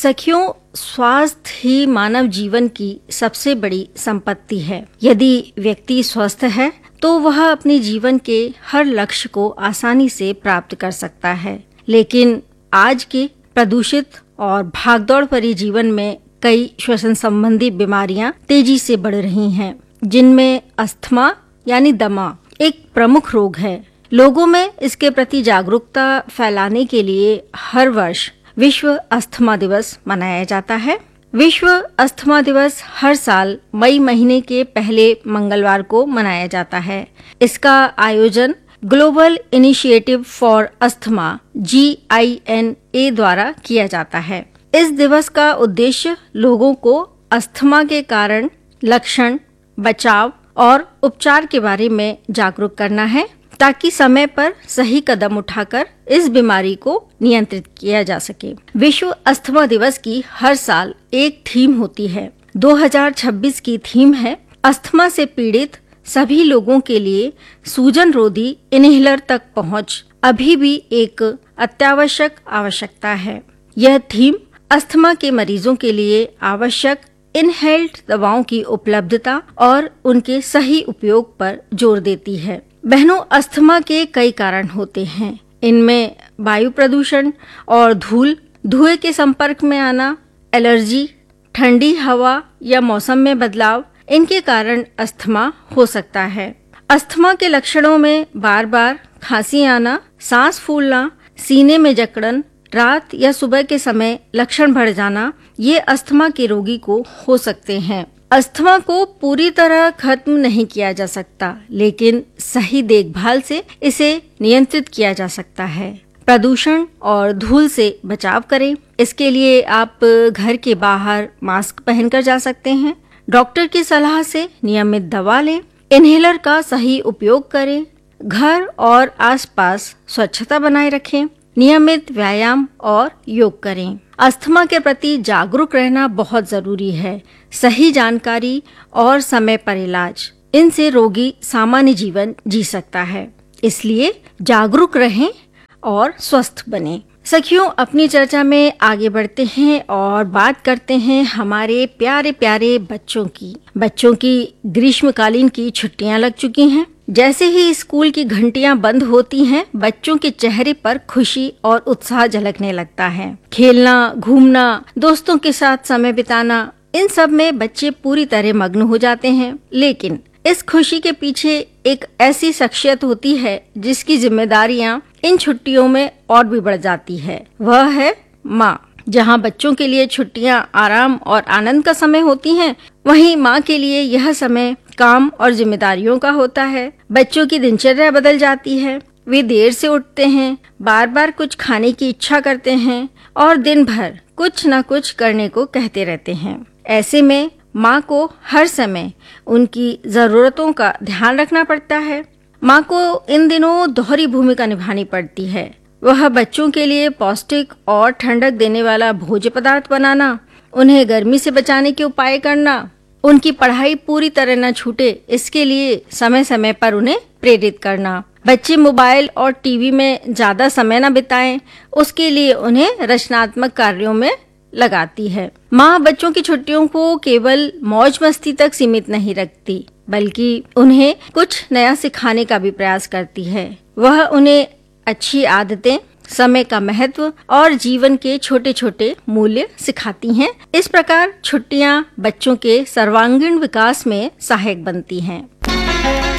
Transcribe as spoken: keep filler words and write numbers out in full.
सखियों, स्वास्थ्य ही मानव जीवन की सबसे बड़ी संपत्ति है। यदि व्यक्ति स्वस्थ है तो वह अपने जीवन के हर लक्ष्य को आसानी से प्राप्त कर सकता है। लेकिन आज के प्रदूषित और भागदौड़ भरे जीवन में कई श्वसन संबंधी बीमारियां तेजी से बढ़ रही हैं, जिनमें अस्थमा यानी दमा एक प्रमुख रोग है। लोगों में इसके प्रति जागरूकता फैलाने के लिए हर वर्ष विश्व अस्थमा दिवस मनाया जाता है। विश्व अस्थमा दिवस हर साल मई महीने के पहले मंगलवार को मनाया जाता है। इसका आयोजन global initiative for asthma ji I N A द्वारा किया जाता है। इस दिवस का उद्देश्य लोगों को अस्थमा के कारण, लक्षण, बचाव और उपचार के बारे में जागरूक करना है, ताकि समय पर सही कदम उठाकर इस बीमारी को नियंत्रित किया जा सके। विश्व अस्थमा दिवस की हर साल एक थीम होती है। दो हज़ार छब्बीस की थीम है अस्थमा से पीड़ित सभी लोगों के लिए सूजन रोधी इनहेलर तक पहुंच अभी भी एक अत्यावश्यक आवश्यकता है। यह थीम अस्थमा के मरीजों के लिए आवश्यक इनहेल्ड दवाओं की उपलब्धता और उनके सही उपयोग पर जोर देती है। बहनों, अस्थमा के कई कारण होते हैं। इनमें वायु प्रदूषण और धूल, धुएं के संपर्क में आना, एलर्जी, ठंडी हवा या मौसम में बदलाव, इनके कारण अस्थमा हो सकता है। अस्थमा के लक्षणों में बार बार खांसी आना, सांस फूलना, सीने में जकड़न, रात या सुबह के समय लक्षण बढ़ जाना, ये अस्थमा के रोगी को हो सकते हैं। अस्थमा को पूरी तरह खत्म नहीं किया जा सकता, लेकिन सही देखभाल से इसे नियंत्रित किया जा सकता है। प्रदूषण और धूल से बचाव करें। इसके लिए आप घर के बाहर मास्क पहनकर जा सकते हैं। डॉक्टर की सलाह से नियमित दवा लें। इनहेलर का सही उपयोग करें। घर और आसपास स्वच्छता बनाए रखें। नियमित व्यायाम और योग करें। अस्थमा के प्रति जागरूक रहना बहुत जरूरी है। सही जानकारी और समय पर इलाज, इनसे रोगी सामान्य जीवन जी सकता है। इसलिए जागरूक रहें और स्वस्थ बनें। सखियों, अपनी चर्चा में आगे बढ़ते हैं और बात करते हैं हमारे प्यारे प्यारे बच्चों की। बच्चों की ग्रीष्मकालीन की छुट्टियां लग चुकी हैं। जैसे ही स्कूल की घंटियां बंद होती हैं, बच्चों के चेहरे पर खुशी और उत्साह झलकने लगता है। खेलना, घूमना, दोस्तों के साथ समय बिताना, इन सब में बच्चे पूरी तरह मग्न हो जाते हैं। लेकिन इस खुशी के पीछे एक ऐसी शख्सियत होती है जिसकी जिम्मेदारियां इन छुट्टियों में और भी बढ़ जाती है। वह है माँ। जहाँ बच्चों के लिए छुट्टियां आराम और आनंद का समय होती हैं, वहीं माँ के लिए यह समय काम और जिम्मेदारियों का होता है। बच्चों की दिनचर्या बदल जाती है। वे देर से उठते हैं, बार बार कुछ खाने की इच्छा करते हैं और दिन भर कुछ न कुछ करने को कहते रहते हैं। ऐसे में माँ को हर समय उनकी जरूरतों का ध्यान रखना पड़ता है। माँ को इन दिनों दोहरी भूमिका निभानी पड़ती है। वह बच्चों के लिए पौष्टिक और ठंडक देने वाला भोज्य पदार्थ बनाना, उन्हें गर्मी से बचाने के उपाय करना, उनकी पढ़ाई पूरी तरह न छूटे, इसके लिए समय समय पर उन्हें प्रेरित करना, बच्चे मोबाइल और टीवी में ज्यादा समय न बिताएं, उसके लिए उन्हें रचनात्मक कार्यों में लगाती है। माँ बच्चों की छुट्टियों को केवल मौज मस्ती तक सीमित नहीं रखती, बल्कि उन्हें कुछ नया सिखाने का भी प्रयास करती है। वह उन्हें अच्छी आदतें, समय का महत्व और जीवन के छोटे छोटे मूल्य सिखाती हैं। इस प्रकार छुट्टियां बच्चों के सर्वांगीण विकास में सहायक बनती हैं।